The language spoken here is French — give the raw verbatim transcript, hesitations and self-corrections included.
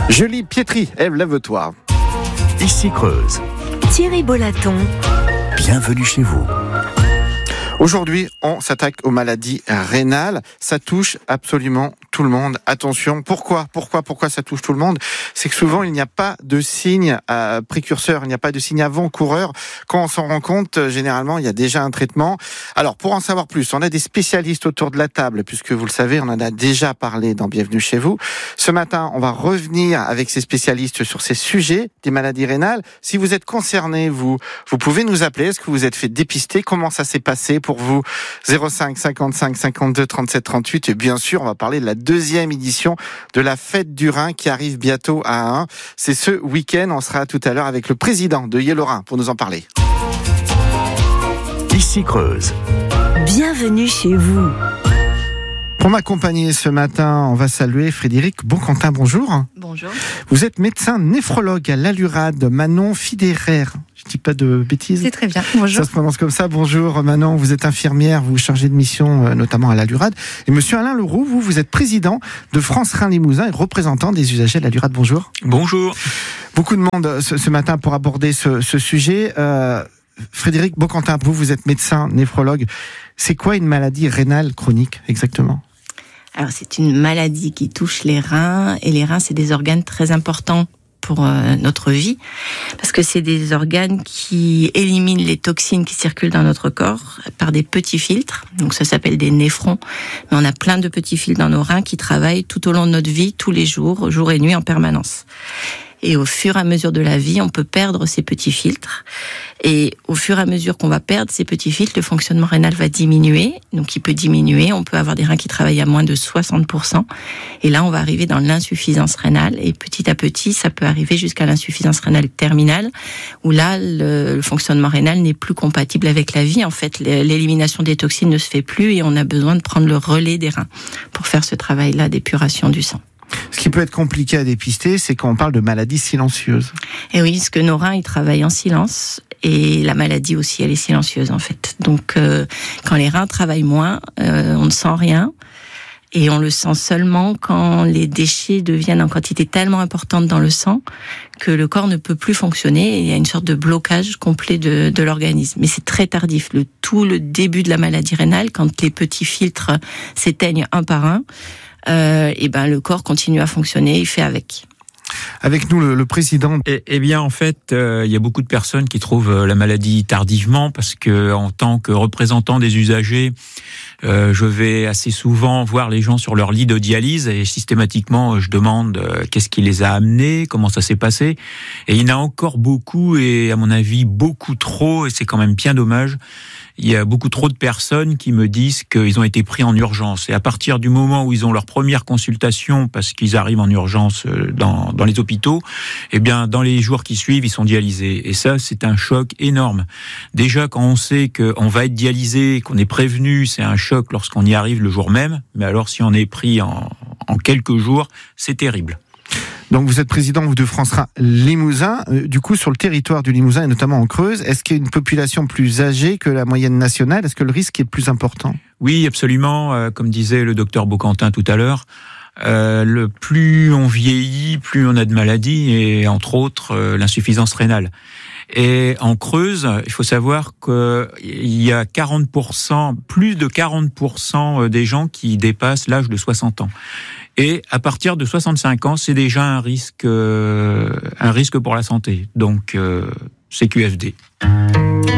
Julie Pietri, Ève, lève-toi. Ici Creuse. Thierry Bollaton. Bienvenue chez vous. Aujourd'hui, on s'attaque aux maladies rénales. Ça touche absolument tout le monde. Attention, pourquoi Pourquoi Pourquoi ça touche tout le monde ? C'est que souvent, il n'y a pas de signe euh, précurseur, il n'y a pas de signe avant-coureur. Quand on s'en rend compte, généralement, il y a déjà un traitement. Alors, pour en savoir plus, on a des spécialistes autour de la table, puisque vous le savez, on en a déjà parlé dans Bienvenue chez vous. Ce matin, on va revenir avec ces spécialistes sur ces sujets des maladies rénales. Si vous êtes concerné, vous, vous pouvez nous appeler. Est-ce que vous êtes fait dépister ? Comment ça s'est passé pour vous ? zéro cinq cinquante-cinq cinquante-deux trente-sept trente-huit. Et bien sûr, on va parler de la deuxième édition de la Fête du Rhin qui arrive bientôt à Ahun. C'est ce week-end. On sera tout à l'heure avec le président de Yellow-Rhin pour nous en parler. Ici Creuse. Bienvenue chez vous. Pour m'accompagner ce matin, on va saluer Frédéric Bonquentin. Bonjour. Bonjour. Vous êtes médecin néphrologue à l'Allurade, Manon Fidérer. Je dis pas de bêtises. C'est très bien. Bonjour. Ça se prononce comme ça. Bonjour Manon, vous êtes infirmière, vous chargez de mission euh, notamment à l'Allurade. Et monsieur Alain Leroux, vous, vous êtes président de France Rhin Limousin et représentant des usagers de l'Allurade. Bonjour. Bonjour. Beaucoup de monde ce, ce matin pour aborder ce, ce sujet. Euh, Frédéric Bonquentin, vous, vous êtes médecin néphrologue. C'est quoi une maladie rénale chronique exactement ? Alors, c'est une maladie qui touche les reins, et les reins, c'est des organes très importants pour euh, notre vie, parce que c'est des organes qui éliminent les toxines qui circulent dans notre corps par des petits filtres, donc ça s'appelle des néphrons, mais on a plein de petits filtres dans nos reins qui travaillent tout au long de notre vie, tous les jours, jour et nuit, en permanence. Et au fur et à mesure de la vie, on peut perdre ces petits filtres. Et au fur et à mesure qu'on va perdre ces petits filtres, le fonctionnement rénal va diminuer. Donc, il peut diminuer. On peut avoir des reins qui travaillent à moins de soixante pour cent. Et là, on va arriver dans l'insuffisance rénale. Et petit à petit, ça peut arriver jusqu'à l'insuffisance rénale terminale, où là, le, le fonctionnement rénal n'est plus compatible avec la vie. En fait, l'élimination des toxines ne se fait plus et on a besoin de prendre le relais des reins pour faire ce travail-là d'épuration du sang. Ce qui peut être compliqué à dépister, c'est quand on parle de maladies silencieuses. Et oui, parce que nos reins, ils travaillent en silence. Et la maladie aussi, elle est silencieuse, en fait. Donc, euh, quand les reins travaillent moins, euh, on ne sent rien. Et on le sent seulement quand les déchets deviennent en quantité tellement importante dans le sang que le corps ne peut plus fonctionner. Et il y a une sorte de blocage complet de, de l'organisme. Mais c'est très tardif. Le, tout le début de la maladie rénale, quand les petits filtres s'éteignent un par un, euh, et ben le corps continue à fonctionner, il fait avec. Avec nous, le, le président. Eh, eh bien, en fait, euh, il y a beaucoup de personnes qui trouvent euh, la maladie tardivement parce que, en tant que représentant des usagers, euh, je vais assez souvent voir les gens sur leur lit de dialyse et systématiquement, je demande euh, qu'est-ce qui les a amenés, comment ça s'est passé. Et il y en a encore beaucoup et, à mon avis, beaucoup trop, et c'est quand même bien dommage. Il y a beaucoup trop de personnes qui me disent qu'ils ont été pris en urgence. Et à partir du moment où ils ont leur première consultation, parce qu'ils arrivent en urgence dans, dans les hôpitaux, eh bien, dans les jours qui suivent, ils sont dialysés. Et ça, c'est un choc énorme. Déjà, quand on sait qu'on va être dialysé, qu'on est prévenu, c'est un choc lorsqu'on y arrive le jour même. Mais alors, si on est pris en, en quelques jours, c'est terrible. Donc vous êtes président vous, de France Rhin Limousin. Euh, du coup, sur le territoire du Limousin et notamment en Creuse, est-ce qu'il y a une population plus âgée que la moyenne nationale ? Est-ce que le risque est plus important ? Oui, absolument. Euh, comme disait le docteur Bonquentin tout à l'heure, euh, le plus on vieillit, plus on a de maladies et entre autres euh, l'insuffisance rénale. Et en Creuse, il faut savoir qu'il y a quarante pour cent, plus de quarante pour cent des gens qui dépassent l'âge de soixante ans. Et à partir de soixante-cinq ans, c'est déjà un risque, euh, un risque pour la santé. Donc, euh, C Q F D.